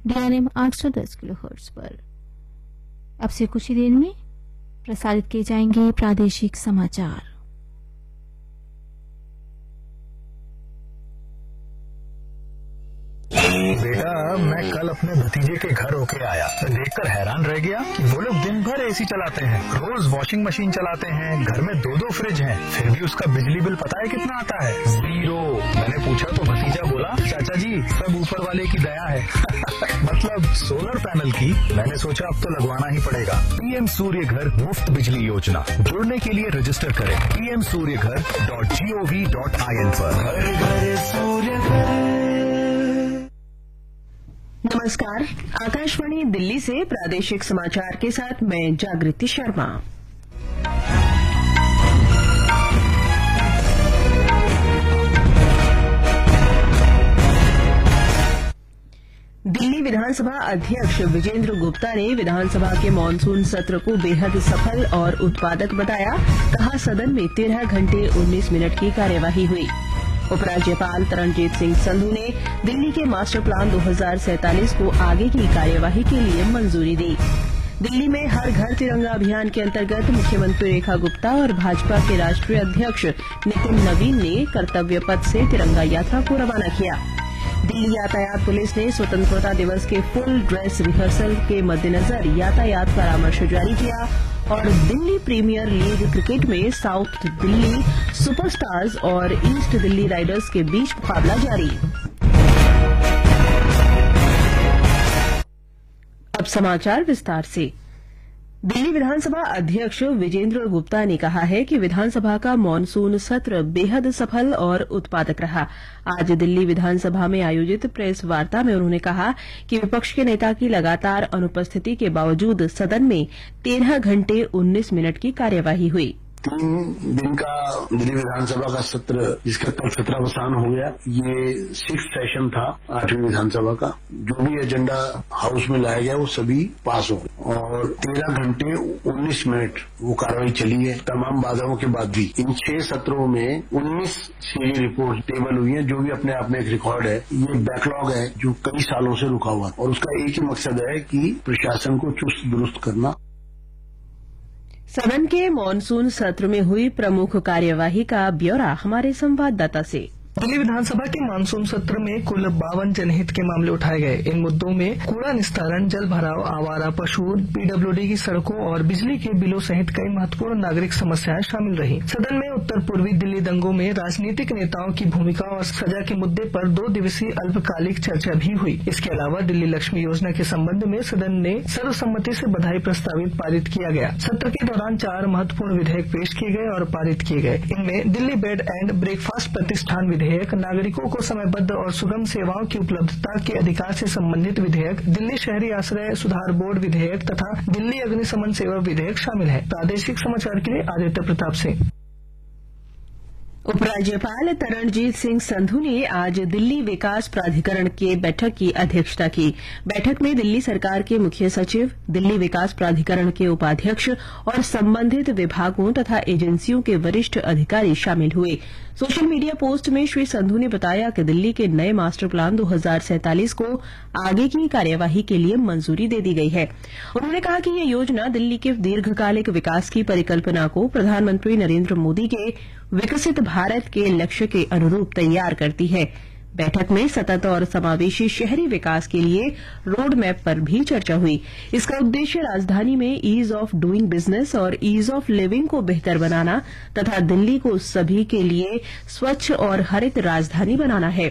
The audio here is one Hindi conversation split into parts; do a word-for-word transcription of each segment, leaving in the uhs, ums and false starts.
डी आर एम आठ सौ दस किलोहर्ट्ज पर। अब से कुछ ही देर में प्रसारित किए जाएंगे प्रादेशिक समाचार। बेटा, मैं कल अपने भतीजे के घर होके आया, देखकर हैरान रह गया कि वो लोग दिन भर एसी चलाते हैं, रोज वॉशिंग मशीन चलाते हैं, घर में दो दो फ्रिज हैं, फिर भी उसका बिजली बिल पता है कितना आता है? जीरो। मैंने पूछा तो भतीजा बोला, चाचा जी सब ऊपर वाले की दया है। मतलब सोलर पैनल की। मैंने सोचा अब तो लगवाना ही पड़ेगा। पीएम सूर्य घर मुफ्त बिजली योजना, जुड़ने के लिए रजिस्टर करें पीएम सूर्य घर dot G O V dot I N पर। घर घर सूर्य घर। नमस्कार, आकाशवाणी दिल्ली से प्रादेशिक समाचार के साथ मैं जागृति शर्मा। दिल्ली विधानसभा अध्यक्ष विजेंद्र गुप्ता ने विधानसभा के मानसून सत्र को बेहद सफल और उत्पादक बताया। कहा, सदन में तेरह घंटे उन्नीस मिनट की कार्यवाही हुई। उपराज्यपाल तरणजीत सिंह संधू ने दिल्ली के मास्टर प्लान दो हजार सैंतालीस को आगे की कार्यवाही के लिए मंजूरी दी। दिल्ली में हर घर तिरंगा अभियान के अंतर्गत मुख्यमंत्री रेखा गुप्ता और भाजपा के राष्ट्रीय अध्यक्ष नितिन नवीन ने कर्तव्य पथ से तिरंगा यात्रा को रवाना किया। दिल्ली यातायात पुलिस ने स्वतंत्रता दिवस के फुल ड्रेस रिहर्सल के मद्देनजर यातायात परामर्श जारी किया और दिल्ली प्रीमियर लीग क्रिकेट में साउथ दिल्ली सुपरस्टार्स और ईस्ट दिल्ली राइडर्स के बीच मुकाबला जारी। अब समाचार विस्तार से। दिल्ली विधानसभा अध्यक्ष विजेंद्र गुप्ता ने कहा है कि विधानसभा का मानसून सत्र बेहद सफल और उत्पादक रहा। आज दिल्ली विधानसभा में आयोजित प्रेस वार्ता में उन्होंने कहा कि विपक्ष के नेता की लगातार अनुपस्थिति के बावजूद सदन में तेरह घंटे उन्नीस मिनट की कार्यवाही हुई। तीन दिन का दिल्ली विधानसभा का सत्र, जिसका कल सत्रावसान हो गया, ये सिक्स सेशन था आठवीं विधानसभा का। जो भी एजेंडा हाउस में लाया गया वो सभी पास हो गए और तेरह घंटे उन्नीस मिनट वो कार्रवाई चली है। तमाम बाधाओं के बाद भी इन छह सत्रों में उन्नीस सीडी रिपोर्ट टेबल हुई है, जो भी अपने आप में एक रिकॉर्ड है। ये बैकलॉग है जो कई सालों से रुका हुआ और उसका एक ही मकसद है कि प्रशासन को चुस्त दुरुस्त करना। सदन के मानसून सत्र में हुई प्रमुख कार्यवाही का ब्यौरा हमारे संवाददाता से। दिल्ली विधानसभा के मानसून सत्र में कुल बावन जनहित के मामले उठाए गए। इन मुद्दों में कूड़ा निस्तारण, जल भराव, आवारा पशु, पीडब्ल्यूडी की सड़कों और बिजली के बिलों सहित कई महत्वपूर्ण नागरिक समस्याएं शामिल रही। सदन में उत्तर पूर्वी दिल्ली दंगों में राजनीतिक नेताओं की भूमिका और सजा के मुद्दे पर दो दिवसीय अल्पकालिक चर्चा भी हुई। इसके अलावा दिल्ली लक्ष्मी योजना के संबंध में सदन ने सर्वसम्मति से बधाई प्रस्तावित पारित किया गया। सत्र के दौरान चार महत्वपूर्ण विधेयक पेश किए गए और पारित किए गए। इनमें दिल्ली बेड एंड ब्रेकफास्ट प्रतिष्ठान विधेयक, नागरिकों को समयबद्ध और सुगम सेवाओं की उपलब्धता के अधिकार से संबंधित विधेयक, दिल्ली शहरी आश्रय सुधार बोर्ड विधेयक तथा दिल्ली अग्निशमन सेवा विधेयक शामिल है। प्रादेशिक समाचार के लिए आदित्य प्रताप सिंह। उपराज्यपाल तरणजीत सिंह संधू ने आज दिल्ली विकास प्राधिकरण की बैठक की अध्यक्षता की। बैठक में दिल्ली सरकार के मुख्य सचिव, दिल्ली विकास प्राधिकरण के उपाध्यक्ष और संबंधित विभागों तथा एजेंसियों के वरिष्ठ अधिकारी शामिल हुए। सोशल मीडिया पोस्ट में श्री संधू ने बताया कि दिल्ली के नए मास्टर प्लान दो हजार सैंतालीस को आगे की कार्यवाही के लिए मंजूरी दे दी गई है। उन्होंने कहा कि यह योजना दिल्ली के दीर्घकालिक विकास की परिकल्पना को प्रधानमंत्री नरेंद्र मोदी के विकसित भारत के लक्ष्य के अनुरूप तैयार करती है। बैठक में सतत और समावेशी शहरी विकास के लिए रोड मैप पर भी चर्चा हुई। इसका उद्देश्य राजधानी में ईज ऑफ डूइंग बिजनेस और ईज ऑफ लिविंग को बेहतर बनाना तथा दिल्ली को सभी के लिए स्वच्छ और हरित राजधानी बनाना है।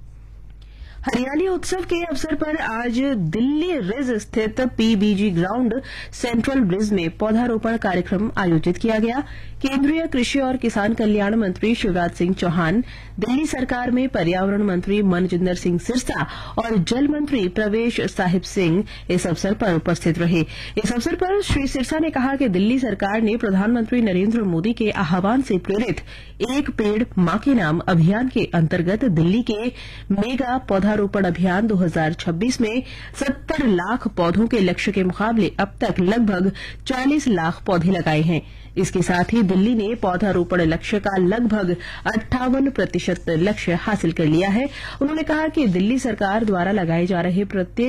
हरियाली उत्सव के अवसर पर आज दिल्ली रिज स्थित पीबीजी ग्राउंड सेंट्रल ब्रिज में पौधारोपण कार्यक्रम आयोजित किया गया। केंद्रीय कृषि और किसान कल्याण मंत्री शिवराज सिंह चौहान, दिल्ली सरकार में पर्यावरण मंत्री मनजिंदर सिंह सिरसा और जल मंत्री प्रवेश साहिब सिंह इस अवसर पर उपस्थित रहे। इस अवसर पर श्री सिरसा ने कहा कि दिल्ली सरकार ने प्रधानमंत्री नरेंद्र मोदी के आह्वान से प्रेरित एक पेड़ मां के नाम अभियान के अंतर्गत दिल्ली के मेगा पौधारोपण अभियान दो हजार छब्बीस में सत्तर लाख पौधों के लक्ष्य के मुकाबले अब तक लगभग चालीस लाख पौधे लगाए हैं। इसके साथ ही दिल्ली ने पौधारोपण लक्ष्य का लगभग अट्ठावन प्रतिशत लक्ष्य हासिल कर लिया है। उन्होंने कहा कि दिल्ली सरकार द्वारा लगाए जा रहे प्रत्येक